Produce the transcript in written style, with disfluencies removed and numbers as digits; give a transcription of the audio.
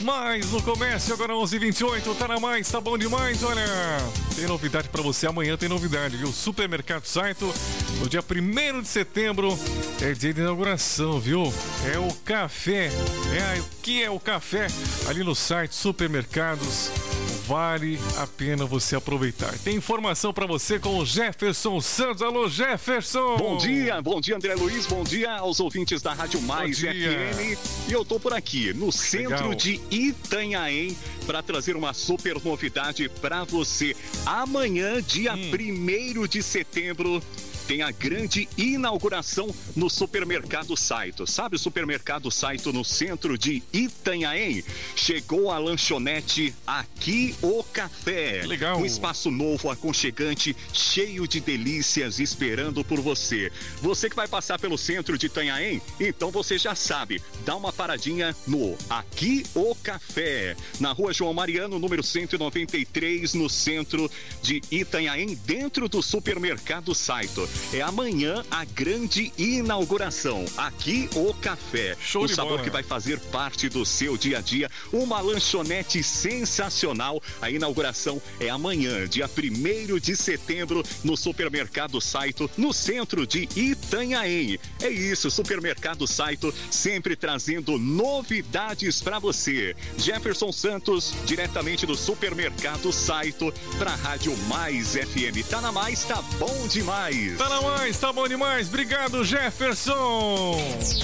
Mais no comércio, agora 11h28, tá na mais, tá bom demais, olha. Tem novidade pra você, amanhã tem novidade, viu? Supermercado Saito, no dia 1º de setembro, é dia de inauguração, viu? É o café, o que é o café? Ali no site Supermercados, vale a pena você aproveitar. Tem informação pra você com o Jefferson Santos. Alô, Jefferson! Bom dia André Luiz, bom dia aos ouvintes da Rádio Mais FM. E eu tô por aqui, no centro de Itanhaém, para trazer uma super novidade para você. Amanhã, dia 1º de setembro, tem a grande inauguração no Supermercado Saito. Sabe o Supermercado Saito no centro de Itanhaém? Chegou a lanchonete Aqui o Café. Legal. Um espaço novo, aconchegante, cheio de delícias esperando por você. Você que vai passar pelo centro de Itanhaém, então você já sabe, dá uma paradinha no Aqui o Café. Na rua João Mariano, número 193, no centro de Itanhaém, dentro do Supermercado Saito. É amanhã a grande inauguração. Aqui o Café. Show de o sabor bola. que vai fazer parte do seu dia a dia. Uma lanchonete sensacional. A inauguração é amanhã, dia 1º de setembro, no Supermercado Saito, no centro de Itanhaém. É isso, Supermercado Saito, sempre trazendo novidades para você. Jefferson Santos, diretamente do Supermercado Saito, para a Rádio Mais FM. Tá na Mais, tá bom demais. Tá na mais, tá bom demais. Obrigado, Jefferson.